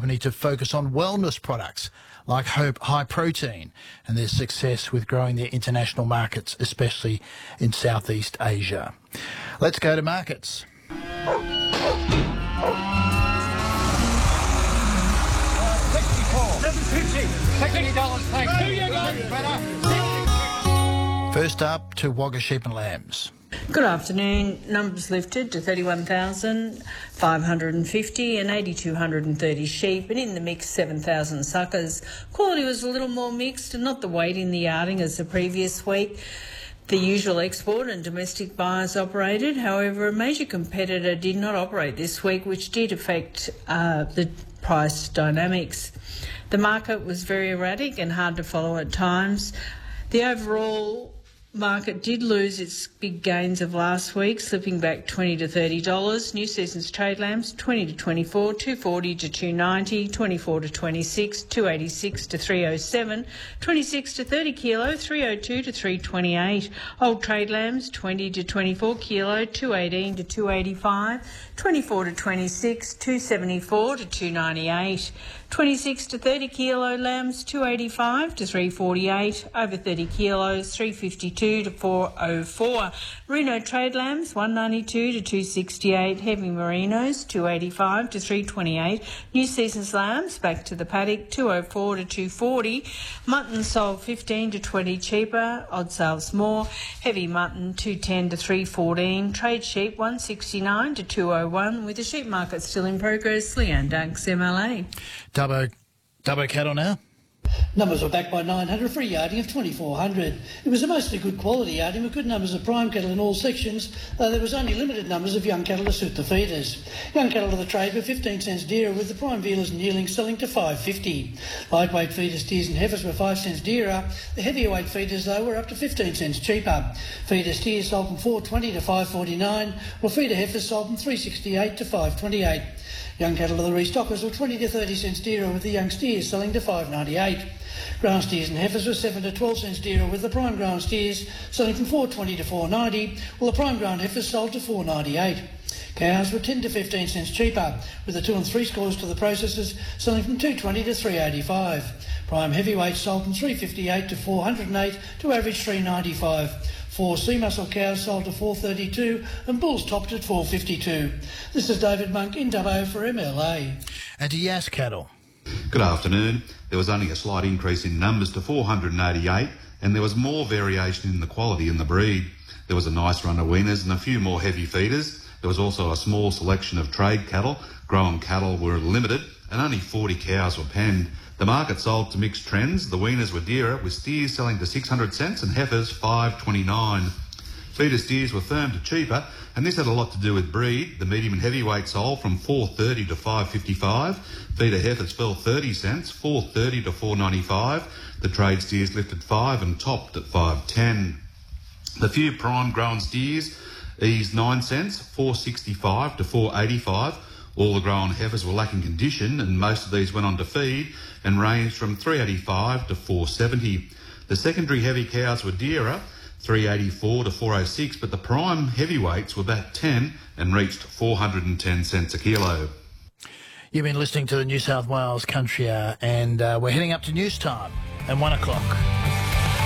We need to focus on wellness products like Hope High Protein and their success with growing their international markets, especially in Southeast Asia. Let's go to markets. First up to Wagga Sheep and Lambs. Good afternoon. Numbers lifted to 31,550 and 8,230 sheep, and in the mix 7,000 suckers. Quality was a little more mixed and not the weight in the yarding as the previous week. The usual export and domestic buyers operated. However, a major competitor did not operate this week, which did affect the price dynamics. The market was very erratic and hard to follow at times. The overall market did lose its big gains of last week, slipping back $20 to $30. New season's trade lambs $20 to $24, $240 to $290, $24 to $26, $286 to $307, $26 to 30 kilo, $302 to $328. Old trade lambs $20 to 24 kilo, $218 to $285, $24 to $26, $274 to $298. 26 to 30 kilo lambs $285 to $348, over 30 kilos $352 to $404. Merino trade lambs $192 to $268, heavy merinos $285 to $328. New season's lambs back to the paddock $204 to $240. Mutton sold $15 to $20 cheaper, odd sales more. Heavy mutton $210 to $314. Trade sheep $169 to $201, with the sheep market still in progress. Leanne Dunks, MLA. Dubbo cattle now. Numbers were backed by 900 for a yarding of 2,400. It was a mostly good quality yarding with good numbers of prime cattle in all sections, though there was only limited numbers of young cattle to suit the feeders. Young cattle to the trade were 15 cents dearer, with the prime vealers and yearlings selling to $5.50. Lightweight feeders, steers and heifers were 5 cents dearer. The heavier weight feeders, though, were up to 15 cents cheaper. Feeder steers sold from $4.20 to $5.49, while feeder heifers sold from $3.68 to $5.28. Young cattle to the restockers were 20 to 30 cents dearer, with the young steers selling to $5.98. Grown steers and heifers were 7 to 12 cents dearer, with the prime grown steers selling from $4.20 to $4.90, while the prime grown heifers sold to $4.98. Cows were 10 to 15 cents cheaper, with the 2 and 3 scores to the processors selling from $2.20 to $3.85. Prime heavyweights sold from $3.58 to $408 to average $3.95. 4 sea muscle cows sold to $4.32 and bulls topped at $4.52. This is David Monk in Dubbo for MLA. And to Yass cattle. Good afternoon. There was only a slight increase in numbers to 488, and there was more variation in the quality in the breed. There was a nice run of weaners and a few more heavy feeders. There was also a small selection of trade cattle. Grown cattle were limited and only 40 cows were penned. The market sold to mixed trends. The weaners were dearer, with steers selling to 600 cents and heifers $5.29. Feeder steers were firm to cheaper, and this had a lot to do with breed. The medium and heavyweight sold from $4.30 to $5.55. Feeder heifers fell 30 cents, $4.30 to $4.95. The trade steers lifted 5 and topped at $5.10. The few prime grown steers eased 9 cents, $4.65 to $4.85. All the grown heifers were lacking condition, and most of these went on to feed and ranged from $3.85 to $4.70. The secondary heavy cows were dearer, $3.84 to $4.06, but the prime heavyweights were back 10 and reached 410 cents a kilo. You've been listening to the New South Wales Country Hour, and we're heading up to news time at 1 o'clock.